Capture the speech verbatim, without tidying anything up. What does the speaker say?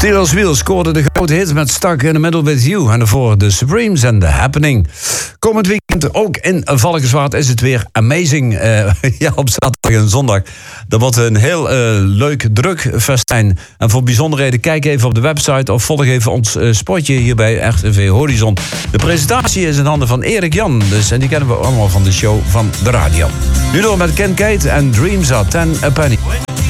Steelers Wheel scoorde de grote hit met Stuck in the Middle with You. En daarvoor de Supremes en The Happening. Komend weekend ook in Valkenswaard is het weer amazing. Uh, ja, op zaterdag en zondag. Dat wordt een heel uh, leuk, druk festijn. En voor bijzonderheden kijk even op de website of volg even ons uh, spotje hier bij R T V Horizon. De presentatie is in handen van Erik Jan. Dus, en die kennen we allemaal van de show van de radio. Nu door met Ken Kate en Dreams Are ten a Penny.